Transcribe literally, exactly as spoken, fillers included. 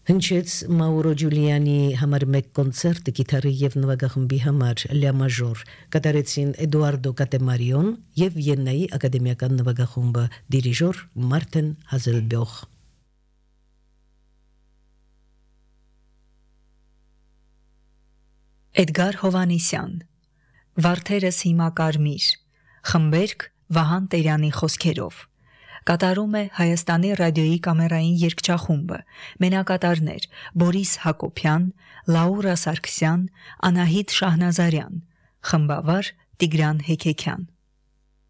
Հնչեց Մաուրո Ջուլիանի համար մեկ կոնցերտը գիտարի եւ նվագախմբի համար լա մաժոր կատարեցին Էդուարդո Կատեմարիոն եւ Վիեննայի ակադեմիական նվագախումբը դիրիժոր Մարտեն Հազելբյոխ Էդգար Հովանեսյան Վարդերս հիմա կարմիր խմբերք Վահան Տերյանի խոսքերով Կատարում է Հայաստանի ռադիոյի կամերային երգչախումբը, մենակատարներ Բորիս Հակոբյան, Լաուրա Սարգսյան, Անահիտ Շահնազարյան, խմբավար Տիգրան Հեքեքյան